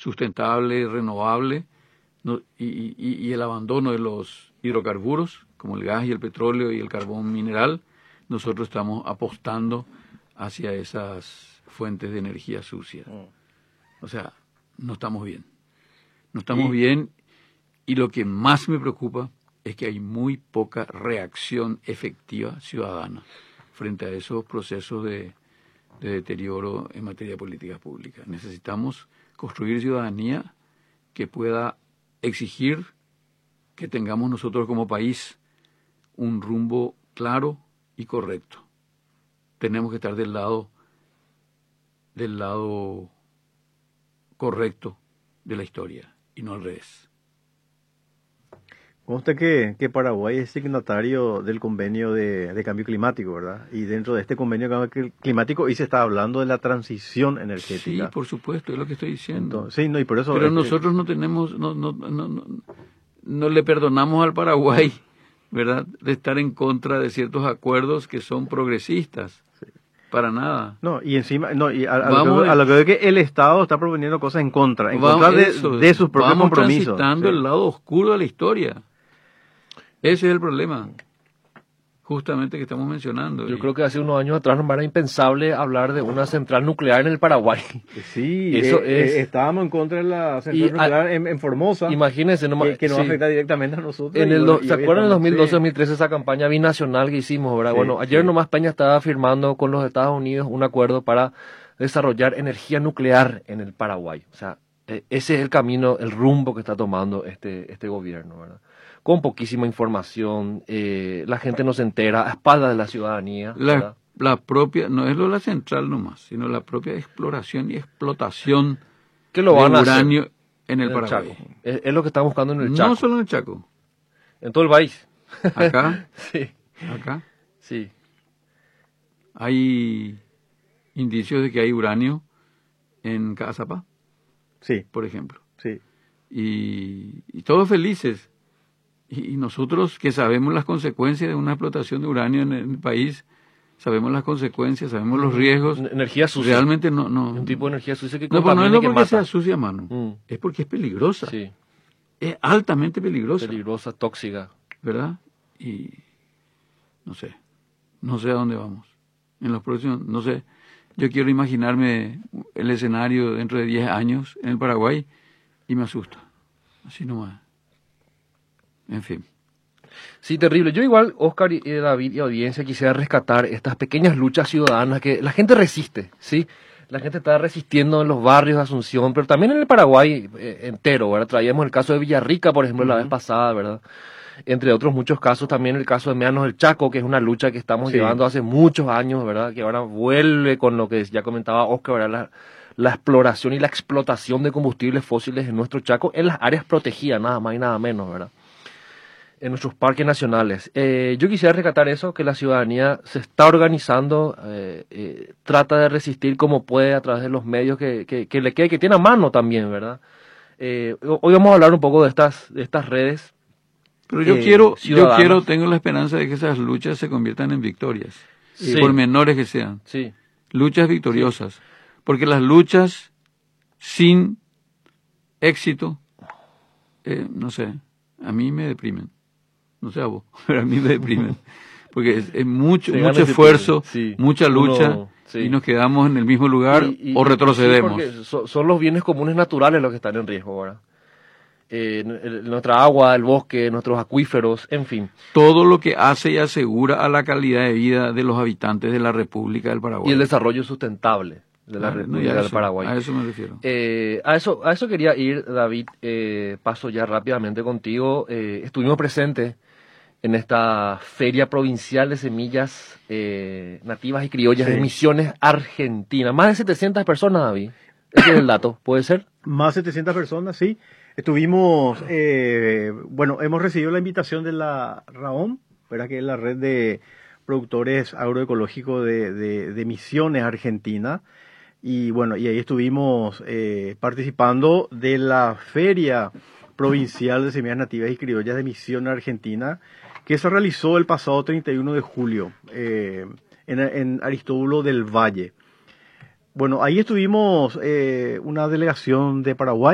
sustentable, renovable, ¿no? y el abandono de los hidrocarburos, como el gas y el petróleo y el carbón mineral, nosotros estamos apostando hacia esas fuentes de energía sucia. O sea, no estamos bien. No estamos bien, y lo que más me preocupa es que hay muy poca reacción efectiva ciudadana frente a esos procesos de deterioro en materia de políticas públicas. Necesitamos construir ciudadanía que pueda exigir que tengamos nosotros como país un rumbo claro y correcto. Tenemos que estar del lado correcto de la historia y no al revés. Consta que Paraguay es signatario del convenio de cambio climático, ¿verdad? Y dentro de este convenio de cambio climático hoy se está hablando de la transición energética. Sí, por supuesto, es lo que estoy diciendo. Entonces, sí, no, y por eso. Pero nosotros no tenemos, no le perdonamos al Paraguay, ¿verdad?, de estar en contra de ciertos acuerdos que son progresistas. Sí. Para nada. No, y encima, no, y a lo que veo que el Estado está proponiendo cosas en contra de sus propios compromisos. Vamos transitando el lado oscuro de la historia. Ese es el problema, justamente, que estamos mencionando. Yo creo que hace unos años atrás no era impensable hablar de una central nuclear en el Paraguay. Sí, estábamos en contra de la central nuclear en Formosa. Imagínense, que nos afecta directamente a nosotros. ¿Se acuerdan en 2012-2013 esa campaña binacional que hicimos, verdad? Sí, bueno, ayer nomás Peña estaba firmando con los Estados Unidos un acuerdo para desarrollar energía nuclear en el Paraguay. O sea, ese es el camino, el rumbo que está tomando este gobierno, ¿verdad? Con poquísima información, la gente no se entera, a espaldas de la ciudadanía. La propia, no es lo de la central nomás, sino la propia exploración y explotación de uranio en el Paraguay. Chaco. Es lo que están buscando en el Chaco. No solo en el Chaco. En todo el país. ¿Acá? Sí. ¿Acá? Sí. Hay indicios de que hay uranio en Caazapá. Sí. Por ejemplo. Sí. Y todos felices. Y nosotros, que sabemos las consecuencias de una explotación de uranio en el país, sabemos las consecuencias, sabemos los riesgos. Energía sucia. Realmente no. Un tipo de energía sucia que contamina. No, pero no es porque mata. sea sucia, mano. Es porque es peligrosa. Sí. Es altamente peligrosa. Peligrosa, tóxica. ¿Verdad? Y no sé a dónde vamos. En los próximos, no sé. Yo quiero imaginarme el escenario dentro de 10 años en el Paraguay y me asusta. Así nomás. En fin. Sí, terrible. Yo igual, Oscar y David y audiencia, quisiera rescatar estas pequeñas luchas ciudadanas que la gente resiste, ¿sí? La gente está resistiendo en los barrios de Asunción, pero también en el Paraguay entero, ¿verdad? Traíamos el caso de Villarrica, por ejemplo, la vez pasada, ¿verdad? Entre otros muchos casos, también el caso de Meanos del Chaco, que es una lucha que estamos llevando hace muchos años, ¿verdad? Que ahora vuelve con lo que ya comentaba Oscar, ¿verdad? La exploración y la explotación de combustibles fósiles en nuestro Chaco, en las áreas protegidas, nada más y nada menos, ¿verdad? En nuestros parques nacionales. Yo quisiera rescatar eso, que la ciudadanía se está organizando, trata de resistir como puede a través de los medios que le quede, que tiene a mano también, ¿verdad? Hoy vamos a hablar un poco de estas redes. Pero yo tengo la esperanza de que esas luchas se conviertan en victorias, por menores que sean. Sí. Luchas victoriosas, porque las luchas sin éxito, no sé, a mí me deprimen. No sé a vos, pero a mí me deprimen. Porque es mucho esfuerzo, mucha lucha, y nos quedamos en el mismo lugar o retrocedemos. Sí, porque son los bienes comunes naturales los que están en riesgo ahora. Nuestra agua, el bosque, nuestros acuíferos, en fin. Todo lo que hace y asegura a la calidad de vida de los habitantes de la República del Paraguay. Y el desarrollo sustentable de la República del Paraguay. A eso me refiero. A eso quería ir, David. Paso ya rápidamente contigo. Estuvimos presentes en esta Feria Provincial de Semillas Nativas y Criollas de Misiones, Argentina. Más de 700 personas, David. Ese es el dato, ¿puede ser? Más de 700 personas, sí. Estuvimos, hemos recibido la invitación de la RAOM, ¿verdad? Que es la red de productores agroecológicos de Misiones, Argentina. Y bueno, y ahí estuvimos participando de la Feria Provincial de Semillas Nativas y Criollas de Misiones, Argentina, que se realizó el pasado 31 de julio en Aristóbulo del Valle. Bueno, ahí estuvimos una delegación de Paraguay.